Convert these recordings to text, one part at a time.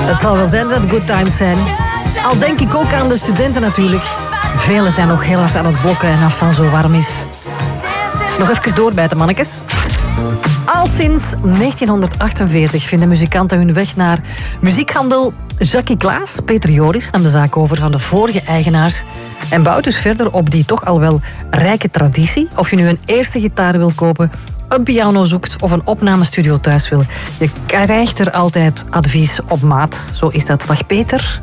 Het zal wel zijn dat het good times zijn. Al denk ik ook aan de studenten natuurlijk. Velen zijn nog heel hard aan het blokken en als het dan zo warm is. Nog even doorbijten, mannetjes. Al sinds 1948 vinden muzikanten hun weg naar muziekhandel Jackie Claes. Peter Joris nam de zaak over van de vorige eigenaars en bouwt dus verder op die toch al wel rijke traditie. Of je nu een eerste gitaar wil kopen, een piano zoekt of een opnamestudio thuis wil. Je krijgt er altijd advies op maat. Zo is dat. Dag Peter.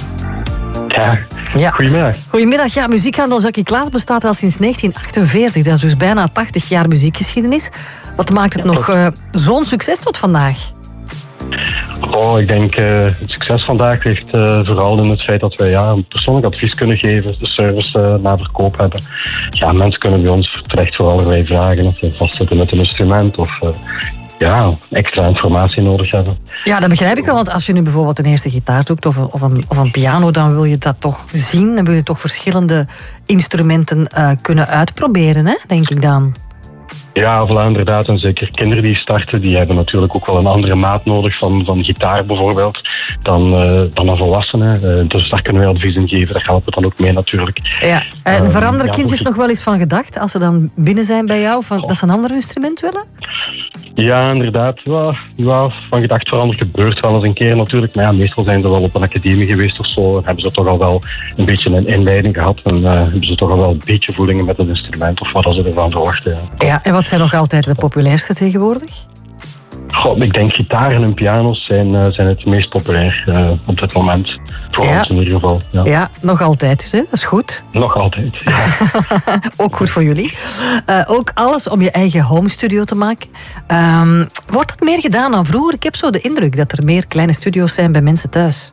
Ja, goedemiddag. Goedemiddag. Ja, muziekhandel Jackie Claes bestaat al sinds 1948. Dat is dus bijna 80 jaar muziekgeschiedenis. Wat maakt het nog zo'n succes tot vandaag? Ik denk het succes vandaag ligt vooral in het feit dat wij een persoonlijk advies kunnen geven, de service na verkoop hebben. Ja, mensen kunnen bij ons terecht voor allerlei vragen of ze vastzitten met een instrument of extra informatie nodig hebben. Ja, dat begrijp ik wel, want als je nu bijvoorbeeld een eerste gitaar zoekt of een piano, dan wil je dat toch zien. Dan wil je toch verschillende instrumenten kunnen uitproberen, hè? Denk ik dan. Ja, voilà, inderdaad. En zeker kinderen die starten, die hebben natuurlijk ook wel een andere maat nodig van gitaar bijvoorbeeld dan een volwassene. Dus daar kunnen we advies in geven. Daar helpen we dan ook mee natuurlijk. Ja. En veranderen kindjes nog wel eens van gedacht als ze dan binnen zijn bij jou, dat ze een ander instrument willen? Ja, inderdaad. Ja, van gedacht veranderd gebeurt wel eens een keer natuurlijk. Maar ja, meestal zijn ze wel op een academie geweest of zo. En hebben ze toch al wel een beetje een inleiding gehad. En hebben ze toch al wel een beetje voelingen met het instrument of wat ze ervan verwachten. Ja, en wat zijn nog altijd de populairste tegenwoordig? Ik denk gitaar en piano's zijn het meest populair op dit moment. Voor ons in ieder geval. Ja, nog altijd dus, hè? Dat is goed. Nog altijd, ja. Ook goed voor jullie. Ook alles om je eigen home studio te maken. Wordt dat meer gedaan dan vroeger? Ik heb zo de indruk dat er meer kleine studio's zijn bij mensen thuis.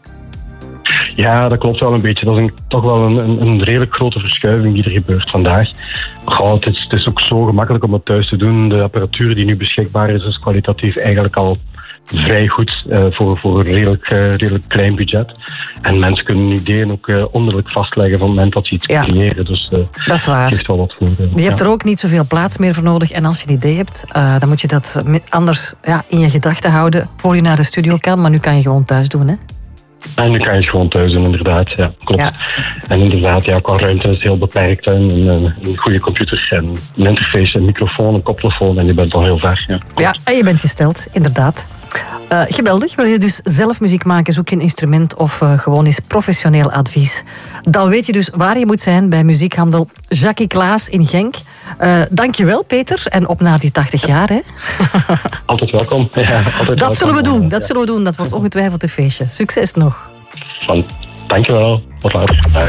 Ja, dat klopt wel een beetje. Dat is toch wel een redelijk grote verschuiving die er gebeurt vandaag. Het is ook zo gemakkelijk om het thuis te doen. De apparatuur die nu beschikbaar is kwalitatief eigenlijk al vrij goed voor een redelijk klein budget. En mensen kunnen hun ideeën ook onmiddellijk vastleggen van het moment dat ze iets creëren. Dus dat is waar. Heeft wel wat voor. Je hebt er ook niet zoveel plaats meer voor nodig. En als je een idee hebt, dan moet je dat anders in je gedachten houden voor je naar de studio kan. Maar nu kan je gewoon thuis doen, hè? En nu kan je het gewoon thuis doen, inderdaad. Ja, klopt. Ja. En inderdaad, qua ruimte is het heel beperkt. Een goede computer en een interface, een microfoon, een koptelefoon. En je bent al heel ver. Ja, en je bent gesteld, inderdaad. Geweldig. Wil je dus zelf muziek maken, zoek je een instrument of gewoon eens professioneel advies. Dan weet je dus waar je moet zijn bij muziekhandel Jackie Claes in Genk. Dankjewel, Peter. En op naar die 80 jaar, hè? Altijd welkom. Ja, dat zullen we doen. Dat wordt ongetwijfeld een feestje. Succes nog. Dankjewel. Tot later. Bye.